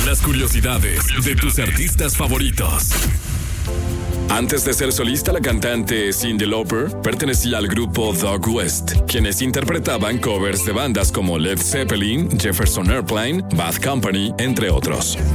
Las curiosidades de tus artistas favoritos. Antes de ser solista, la cantante Cyndi Lauper pertenecía al grupo Dog West, quienes interpretaban covers de bandas como Led Zeppelin, Jefferson Airplane, Bad Company, entre otros.